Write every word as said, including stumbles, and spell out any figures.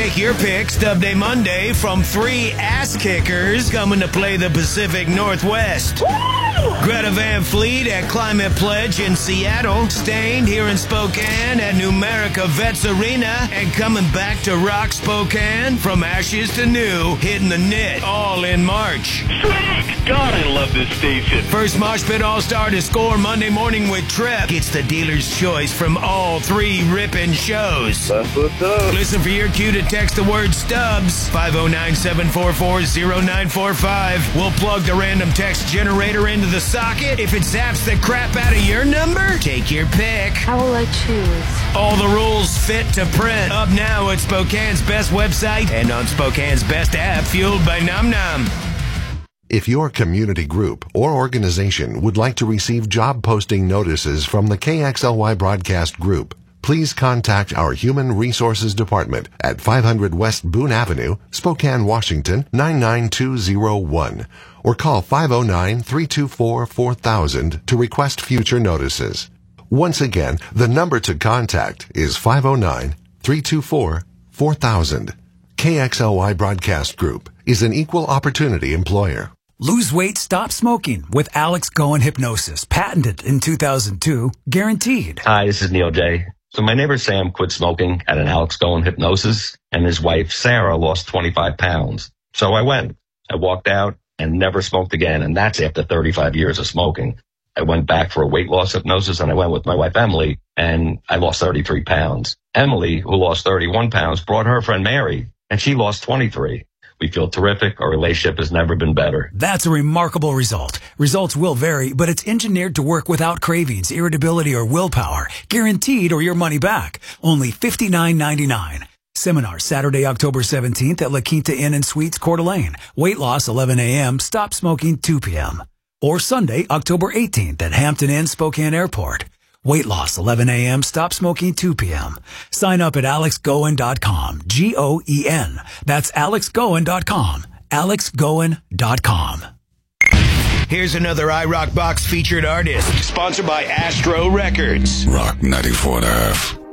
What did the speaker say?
Take your pick, Stub Day Monday, from three ass kickers coming to play the Pacific Northwest. Greta Van Fleet at Climate Pledge in Seattle, Stained here in Spokane at Numerica Vets Arena, and coming back to rock Spokane from ashes to new, hitting the knit all in March. Sweet! God, I love this station. First Mosh Pit All-Star to score Monday morning with Trip gets the dealer's choice from all three ripping shows. That's what's up. Listen for your cue to text the word Stubbs, five oh nine, seven four four, oh nine four five. We'll plug the random text generator into the socket. If it zaps the crap out of your number, take your pick. How will I choose? All the rules fit to print. Up now at Spokane's best website and on Spokane's best app, fueled by Nom Nom. If your community group or organization would like to receive job posting notices from the K X L Y Broadcast Group, please contact our Human Resources Department at five hundred West Boone Avenue, Spokane, Washington, nine nine two oh one, or call five oh nine, three two four, four thousand to request future notices. Once again, the number to contact is five oh nine, three two four, four thousand. K X L Y Broadcast Group is an equal opportunity employer. Lose weight, stop smoking with Alex Goen Hypnosis. Patented in two thousand two. Guaranteed. Hi, this is Neil J. So my neighbor Sam quit smoking at an Alex Goen Hypnosis, and his wife Sarah lost twenty-five pounds. So I went. I walked out and never smoked again, and that's after thirty-five years of smoking. I went back for a weight loss hypnosis, and I went with my wife Emily, and I lost thirty-three pounds. Emily, who lost thirty-one pounds, brought her friend Mary, and she lost twenty-three. We feel terrific. Our relationship has never been better. That's a remarkable result. Results will vary, but it's engineered to work without cravings, irritability, or willpower. Guaranteed or your money back. Only fifty-nine ninety-nine. Seminar Saturday, October seventeenth at La Quinta Inn and Suites, Coeur d'Alene. Weight loss eleven a.m. Stop smoking two p.m. Or Sunday, October eighteenth at Hampton Inn, Spokane Airport. Weight loss eleven a.m. Stop smoking two p.m. Sign up at alex goen dot com. G O E N. That's alex goen dot com. alex goen dot com. Here's another iRock Box featured artist, sponsored by Astro Records. Rock ninety-four and a half.